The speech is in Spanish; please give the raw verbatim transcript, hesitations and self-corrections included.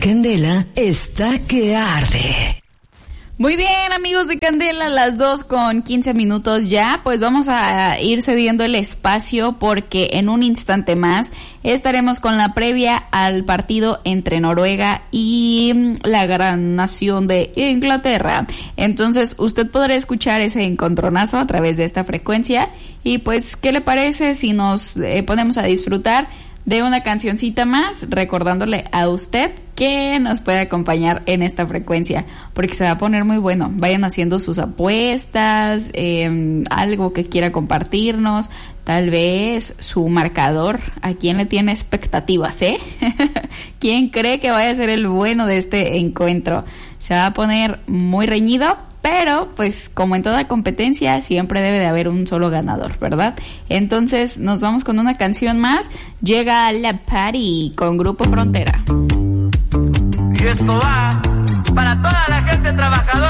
Candela está que arde. Muy bien, amigos de Candela, las dos con quince minutos ya, pues vamos a ir cediendo el espacio porque en un instante más estaremos con la previa al partido entre Noruega y la gran nación de Inglaterra. Entonces usted podrá escuchar ese encontronazo a través de esta frecuencia y pues, ¿qué le parece si nos eh, ponemos a disfrutar de una cancioncita más, recordándole a usted que nos puede acompañar en esta frecuencia, porque se va a poner muy bueno? Vayan haciendo sus apuestas, eh, algo que quiera compartirnos, tal vez su marcador, ¿a quién le tiene expectativas, eh? ¿Quién cree que vaya a ser el bueno de este encuentro? Se va a poner muy reñido, pero pues como en toda competencia siempre debe de haber un solo ganador, ¿verdad? Entonces nos vamos con una canción más. Llega La Party con Grupo Frontera. Y esto va para toda la gente trabajadora.